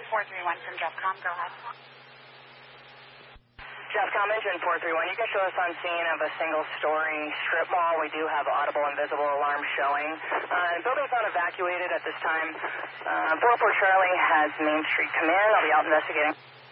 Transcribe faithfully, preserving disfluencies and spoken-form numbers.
four three one from Jeffcom. Go ahead. Jeffcom engine four three one, you can show us on scene of a single-story strip mall. We do have audible and visible alarms showing. Uh, building's not evacuated at this time. Uh, four four Charlie has Main Street come in. I'll be out investigating.